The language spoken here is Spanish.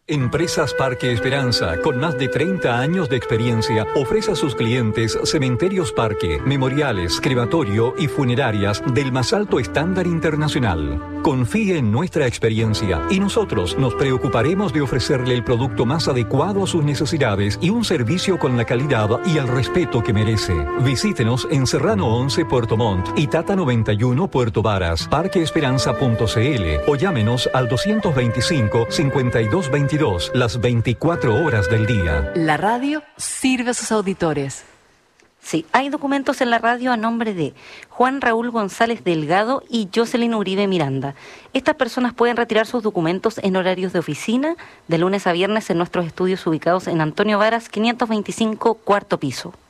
Empresas Parque Esperanza, con más de 30 años de experiencia, ofrece a sus clientes cementerios parque, memoriales, crematorio y funerarias del más alto estándar internacional. Confíe en nuestra experiencia y nosotros nos preocuparemos de ofrecerle el producto más adecuado a sus necesidades y un servicio con la calidad y el respeto que merece. Visítenos en Serrano 11 Puerto Montt y Tata 91 Puerto Varas, parqueesperanza.cl o llámenos al 225-5222 las 24 horas del día. La radio sirve a sus auditores. Sí, hay documentos en la radio a nombre de Juan Raúl González Delgado y Jocelyn Uribe Miranda. Estas personas pueden retirar sus documentos en horarios de oficina, de lunes a viernes en nuestros estudios ubicados en Antonio Varas 525, cuarto piso.